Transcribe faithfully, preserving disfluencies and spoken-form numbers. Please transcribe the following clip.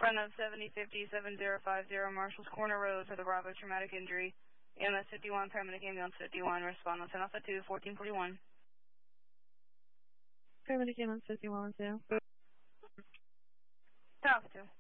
front of seventy fifty seven zero five zero Marshall's Corner Road for the Bravo traumatic injury. E M S fifty-one, paramedic ambulance fifty-one, respond on ten Alpha two, fourteen forty-one. Paramedic ambulance fifty-one, two. ten Alpha two.